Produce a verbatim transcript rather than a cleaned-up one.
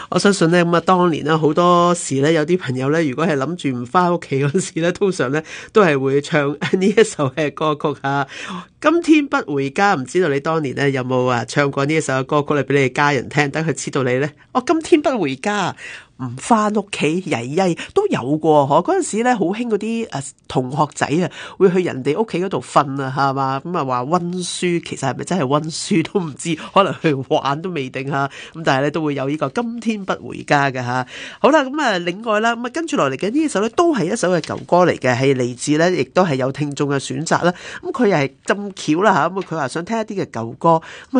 我相信咧咁啊，當年咧好多時咧有啲朋友咧，如果係諗住唔翻屋企嗰時咧，通常咧都係會唱呢一首嘅歌曲啊。今天不回家，唔知道你當年咧有冇啊唱過呢一首嘅歌曲嚟俾你家人聽，等佢知道你咧，我今天不回家。唔翻屋企曳曳都有過嗬，嗰陣時咧好興嗰啲誒同學仔啊，會去人哋屋企嗰度瞓啊，係嘛，咁啊話溫書，其實係咪真係溫書都唔知，可能去玩都未定吓，咁但係咧都會有呢個今天不回家嘅吓。好啦，咁啊另外啦，咁啊跟住落嚟嘅呢一首咧都係一首嘅舊歌嚟嘅，係嚟自咧亦都係有聽眾嘅選擇啦。咁佢又係咁巧啦吓，咁佢話想聽一啲嘅舊歌。